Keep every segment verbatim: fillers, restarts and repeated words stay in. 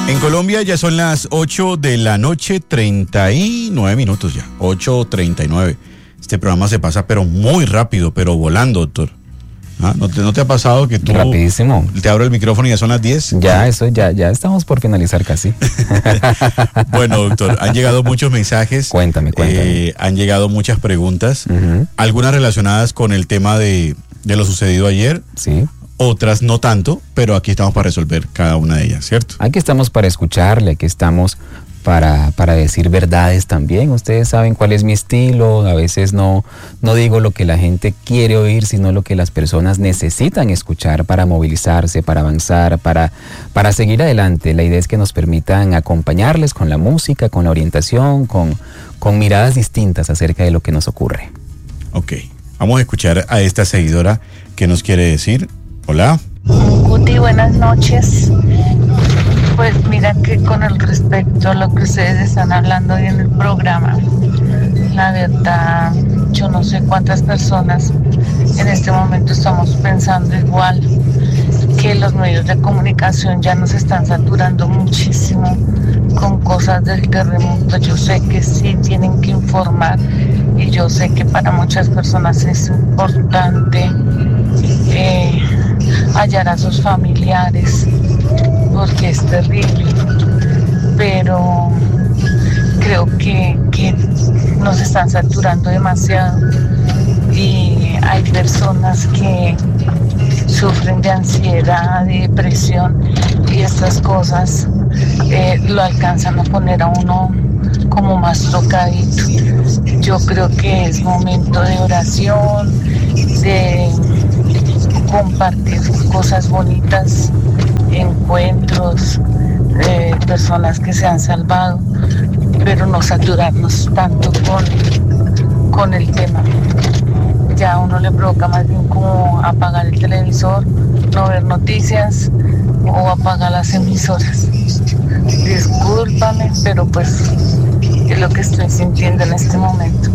En Colombia ya son las ocho de la noche, treinta y nueve minutos ya, ocho treinta y nueve. Este programa se pasa pero muy rápido, pero volando, doctor. ¿Ah? ¿No te, ¿No te ha pasado que tú... Rapidísimo. Te abro el micrófono y ya son las diez? Ya, eso, ya, ya estamos por finalizar casi. Bueno, doctor, han llegado muchos mensajes. Cuéntame, cuéntame. Eh, han llegado muchas preguntas, Uh-huh. algunas relacionadas con el tema de, de lo sucedido ayer. Sí. Otras no tanto, pero aquí estamos para resolver cada una de ellas, ¿cierto? Aquí estamos para escucharle, aquí estamos para, para decir verdades también. Ustedes saben cuál es mi estilo, a veces no, no digo lo que la gente quiere oír, sino lo que las personas necesitan escuchar para movilizarse, para avanzar, para, para seguir adelante. La idea es que nos permitan acompañarles con la música, con la orientación, con, con miradas distintas acerca de lo que nos ocurre. Ok, vamos a escuchar a esta seguidora que nos quiere decir. Hola. Guti, buenas noches. Pues mira que con el respecto a lo que ustedes están hablando hoy en el programa, la verdad, yo no sé cuántas personas en este momento estamos pensando igual, que los medios de comunicación ya nos están saturando muchísimo con cosas del terremoto. Yo sé que sí tienen que informar y yo sé que para muchas personas es importante eh, hallar a sus familiares porque es terrible, pero creo que, que nos están saturando demasiado y hay personas que sufren de ansiedad, de depresión y estas cosas eh, lo alcanzan a poner a uno como más tocadito. Yo creo que es momento de oración, de compartir cosas bonitas, encuentros, eh, personas que se han salvado, pero no saturarnos tanto con, con el tema. Ya a uno le provoca más bien como apagar el televisor, no ver noticias o apagar las emisoras. Discúlpame, pero pues es lo que estoy sintiendo en este momento.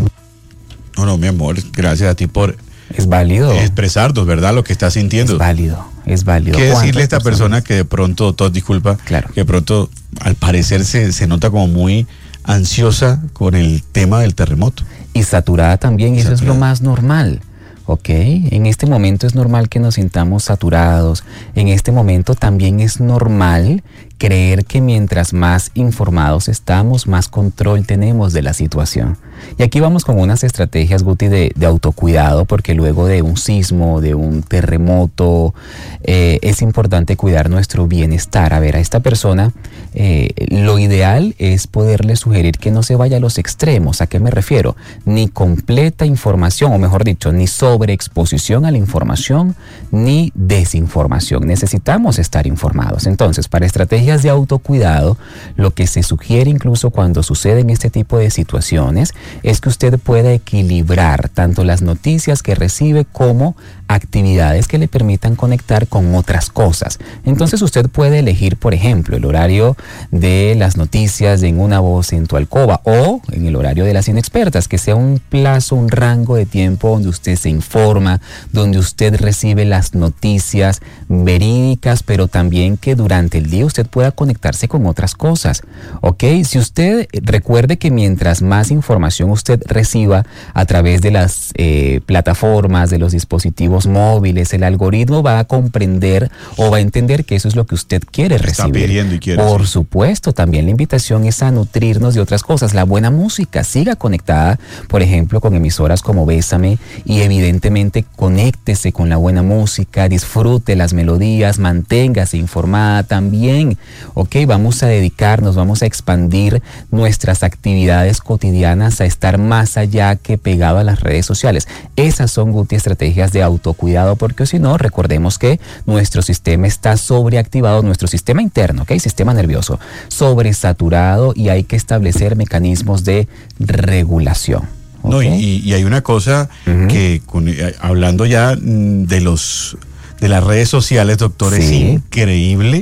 No, no, mi amor, gracias a ti por Es válido. expresarnos, ¿verdad? Lo que estás sintiendo. Es válido, es válido. ¿Qué decirle a esta ¿Cuántas persona personas? que de pronto, todo disculpa, Claro. que de pronto al parecer se, se nota como muy ansiosa con el tema del terremoto? Y saturada también, y eso es lo Saturada. más normal, ¿ok? En este momento es normal que nos sintamos saturados, en este momento también es normal creer que mientras más informados estamos, más control tenemos de la situación. Y aquí vamos con unas estrategias, Guti, de, de autocuidado, porque luego de un sismo, de un terremoto, eh, es importante cuidar nuestro bienestar. A ver, a esta persona, eh, lo ideal es poderle sugerir que no se vaya a los extremos. ¿A qué me refiero? Ni completa información, o mejor dicho, ni sobreexposición a la información, ni desinformación. Necesitamos estar informados. Entonces, para estrategias de autocuidado, lo que se sugiere incluso cuando suceden este tipo de situaciones es que usted pueda equilibrar tanto las noticias que recibe como actividades que le permitan conectar con otras cosas. Entonces usted puede elegir, por ejemplo, el horario de las noticias en Una Voz en tu alcoba o en el horario de las inexpertas, que sea un plazo, un rango de tiempo donde usted se informa, donde usted recibe las noticias verídicas, pero también que durante el día usted pueda conectarse con otras cosas, ¿ok? Si usted recuerde que mientras más información usted reciba a través de las eh, plataformas, de los dispositivos móviles, el algoritmo va a comprender o va a entender que eso es lo que usted quiere Está recibir. pidiendo y quiere, Por sí. supuesto, también la invitación es a nutrirnos de otras cosas. La buena música, siga conectada, por ejemplo, con emisoras como Bésame y evidentemente conéctese con la buena música, disfrute las melodías, manténgase informada también. Ok, vamos a dedicarnos, vamos a expandir nuestras actividades cotidianas a estar más allá que pegado a las redes sociales. Esas son, Guti, estrategias de autocuidado, porque si no, recordemos que nuestro sistema está sobreactivado, nuestro sistema interno, ¿ok? Sistema nervioso, sobresaturado, y hay que establecer mecanismos de regulación. No, ¿ok? y, y hay una cosa Ujú. que, con, eh, hablando ya mm, de los de las redes sociales, doctor, es Sí. increíble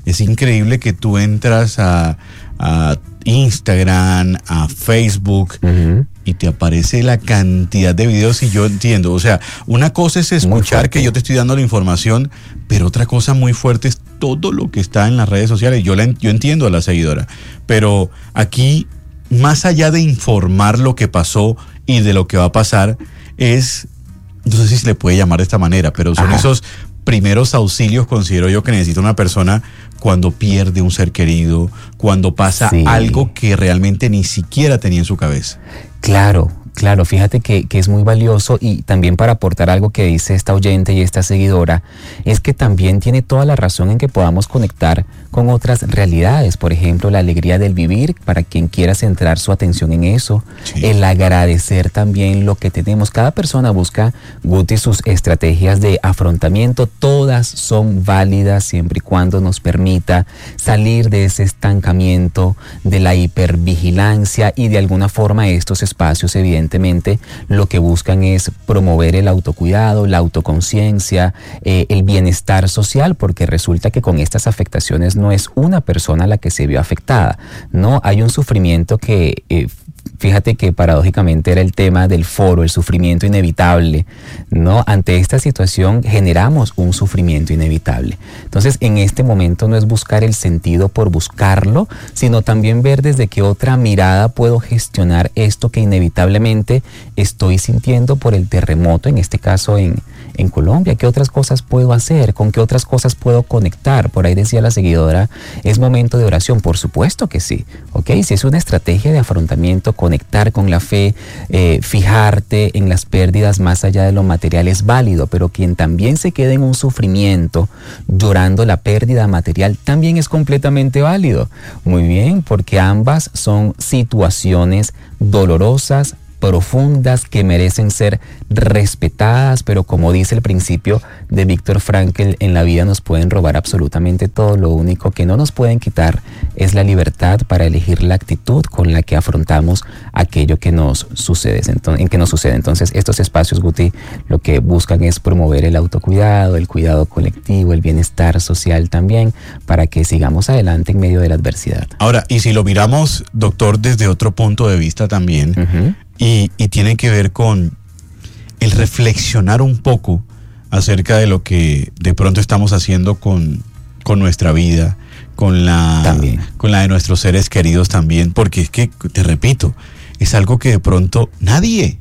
Es increíble que tú entras a, a Instagram, a Facebook, uh-huh, y te aparece la cantidad de videos y yo entiendo, o sea, una cosa es escuchar que yo te estoy dando la información, pero otra cosa muy fuerte es todo lo que está en las redes sociales. Yo, la, yo entiendo a la seguidora, pero aquí, más allá de informar lo que pasó y de lo que va a pasar, es, no sé si se le puede llamar de esta manera, pero son Ajá. esos primeros auxilios, considero yo, que necesita una persona cuando pierde un ser querido, cuando pasa sí. algo que realmente ni siquiera tenía en su cabeza. Claro, claro, fíjate que, que es muy valioso, y también para aportar algo que dice esta oyente y esta seguidora, es que también tiene toda la razón en que podamos conectar con otras realidades. Por ejemplo, la alegría del vivir, para quien quiera centrar su atención en eso, sí. el agradecer también lo que tenemos. Cada persona busca, Guti, sus estrategias de afrontamiento, todas son válidas siempre y cuando nos permita salir de ese estancamiento, de la hipervigilancia, y de alguna forma estos espacios evidentemente lo que buscan es promover el autocuidado, la autoconciencia, eh, el bienestar social, porque resulta que con estas afectaciones no es una persona la que se vio afectada, no, hay un sufrimiento que... Eh, Fíjate que paradójicamente era el tema del foro, el sufrimiento inevitable, ¿no? Ante esta situación generamos un sufrimiento inevitable. Entonces, en este momento no es buscar el sentido por buscarlo, sino también ver desde qué otra mirada puedo gestionar esto que inevitablemente estoy sintiendo por el terremoto, en este caso en, en Colombia. ¿Qué otras cosas puedo hacer? ¿Con qué otras cosas puedo conectar? Por ahí decía la seguidora, ¿es momento de oración? Por supuesto que sí, ¿ok? Si es una estrategia de afrontamiento, conectar con la fe, eh, fijarte en las pérdidas más allá de lo material es válido, pero quien también se quede en un sufrimiento llorando la pérdida material también es completamente válido. Muy bien, porque ambas son situaciones dolorosas, profundas, que merecen ser respetadas, pero como dice el principio de Víctor Frankl, en la vida nos pueden robar absolutamente todo, lo único que no nos pueden quitar es la libertad para elegir la actitud con la que afrontamos aquello que nos sucede, en que nos sucede. Entonces, estos espacios, Guti, lo que buscan es promover el autocuidado, el cuidado colectivo, el bienestar social también, para que sigamos adelante en medio de la adversidad. Ahora, y si lo miramos, doctor, desde otro punto de vista también, uh-huh. Y, y tiene que ver con el reflexionar un poco acerca de lo que de pronto estamos haciendo con, con nuestra vida, con la, con la de nuestros seres queridos también, porque es que, te repito, es algo que de pronto nadie,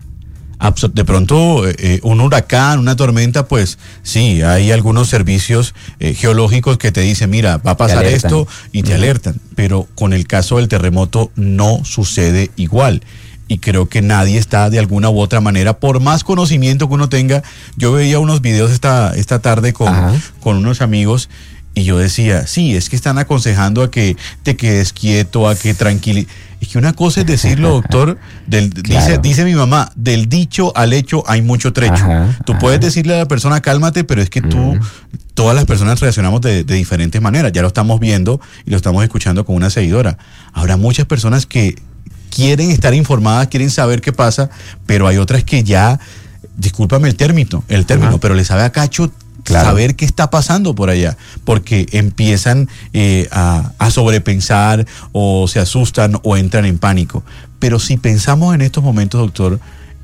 de pronto eh, un huracán, una tormenta, pues sí, hay algunos servicios eh, geológicos que te dicen, mira, va a pasar esto y te uh-huh. alertan, pero con el caso del terremoto no sucede igual. Y creo que nadie está de alguna u otra manera, por más conocimiento que uno tenga. Yo veía unos videos esta, esta tarde con, con unos amigos y yo decía, sí, es que están aconsejando a que te quedes quieto, a que tranquilices. Es que una cosa es decirlo, doctor, del, claro. dice, dice mi mamá, del dicho al hecho hay mucho trecho. Ajá, tú ajá. puedes decirle a la persona cálmate, pero es que tú, mm. todas las personas reaccionamos de, de diferentes maneras. Ya lo estamos viendo y lo estamos escuchando con una seguidora. Habrá muchas personas que quieren estar informadas, quieren saber qué pasa, pero hay otras que ya, discúlpame el término, el término, Ajá. pero les sabe a cacho claro. saber qué está pasando por allá, porque empiezan eh, a, a sobrepensar o se asustan o entran en pánico. Pero si pensamos en estos momentos, doctor,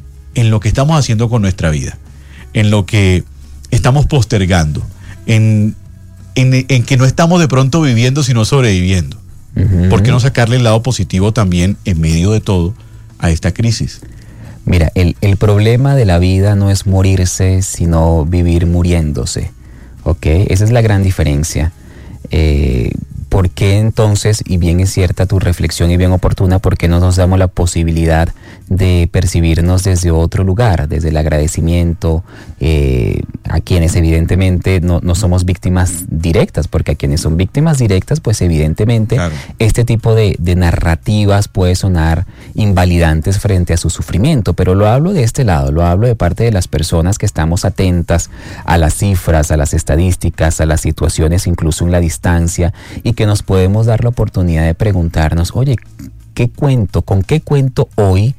en lo que estamos haciendo con nuestra vida, en lo que estamos postergando, en, en, en que no estamos de pronto viviendo, sino sobreviviendo. Uh-huh. ¿Por qué no sacarle el lado positivo también en medio de todo a esta crisis? Mira, el, el problema de la vida no es morirse, sino vivir muriéndose, ¿ok? Esa es la gran diferencia. Eh, ¿Por qué entonces, y bien es cierta tu reflexión y bien oportuna, por qué no nos damos la posibilidad de percibirnos desde otro lugar, desde el agradecimiento, eh, a quienes evidentemente no, no somos víctimas directas, porque a quienes son víctimas directas, pues evidentemente claro. este tipo de, de narrativas puede sonar invalidantes frente a su sufrimiento, pero lo hablo de este lado, lo hablo de parte de las personas que estamos atentas a las cifras, a las estadísticas, a las situaciones incluso en la distancia, y que nos podemos dar la oportunidad de preguntarnos, oye, ¿qué cuento? ¿Con qué cuento hoy?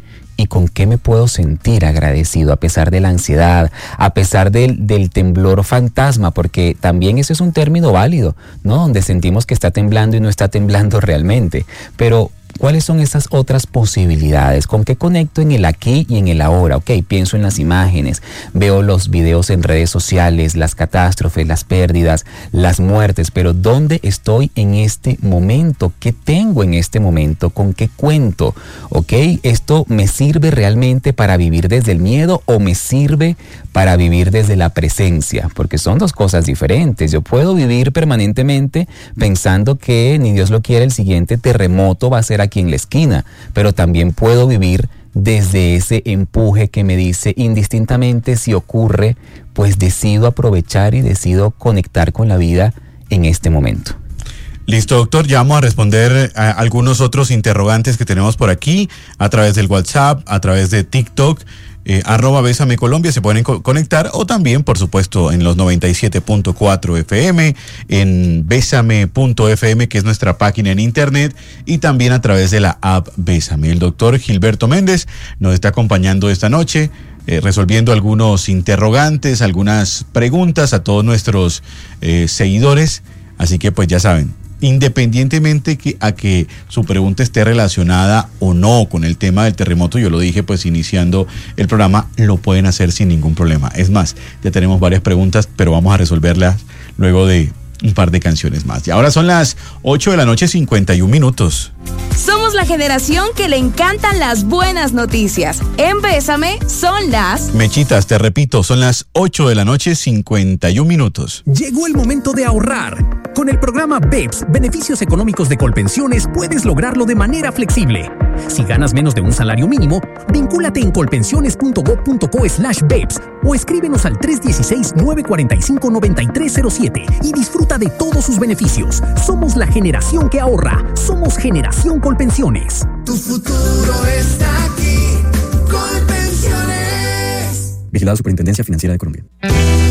¿Y con qué me puedo sentir agradecido a pesar de la ansiedad, a pesar del, del temblor fantasma? Porque también ese es un término válido, ¿no? Donde sentimos que está temblando y no está temblando realmente. Pero ¿cuáles son esas otras posibilidades? ¿Con qué conecto en el aquí y en el ahora? Ok, pienso en las imágenes, veo los videos en redes sociales, las catástrofes, las pérdidas, las muertes, pero ¿dónde estoy en este momento? ¿Qué tengo en este momento? ¿Con qué cuento? Ok, ¿esto me sirve realmente para vivir desde el miedo o me sirve para vivir desde la presencia? Porque son dos cosas diferentes. Yo puedo vivir permanentemente pensando que, ni Dios lo quiere, el siguiente terremoto va a ser aquí en la esquina, pero también puedo vivir desde ese empuje que me dice, indistintamente si ocurre, pues decido aprovechar y decido conectar con la vida en este momento. Listo, doctor, ya vamos a responder a algunos otros interrogantes que tenemos por aquí, a través del WhatsApp, a través de TikTok. Eh, arroba Bésame Colombia, se pueden co- conectar, o también, por supuesto, en los noventa y siete punto cuatro F M, en bésame punto F M, que es nuestra página en internet, y también a través de la app Bésame. El doctor Gilberto Méndez nos está acompañando esta noche, eh, resolviendo algunos interrogantes, algunas preguntas a todos nuestros eh, seguidores, así que pues ya saben, independientemente que, a que su pregunta esté relacionada o no con el tema del terremoto, yo lo dije pues iniciando el programa, lo pueden hacer sin ningún problema. Es más, ya tenemos varias preguntas, pero vamos a resolverlas luego de un par de canciones más. Y ahora son las ocho de la noche, cincuenta y un minutos. Somos la generación que le encantan las buenas noticias. En Bésame son las... Mechitas, te repito, son las ocho de la noche, cincuenta y un minutos. Llegó el momento de ahorrar. Con el programa B E P S, Beneficios Económicos de Colpensiones, puedes lograrlo de manera flexible. Si ganas menos de un salario mínimo, vincúlate en colpensiones.gov.co slash B E P S o escríbenos al tres uno seis, nueve cuatro cinco, nueve tres cero siete y disfruta de todos sus beneficios. Somos la generación que ahorra. Somos Generación Colpensiones. Tu futuro está aquí. Colpensiones. Vigilado Superintendencia Financiera de Colombia.